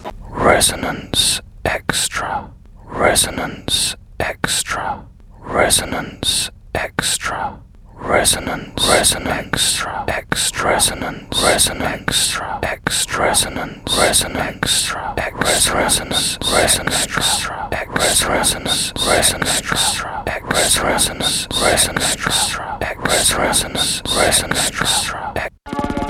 Resonance Extra. Resonance Extra. Resonance Extra. Resonance extra extra resonance extra extra resonance extra extra resonance extra extra resonance extra extra resonance extra extra resonance extra.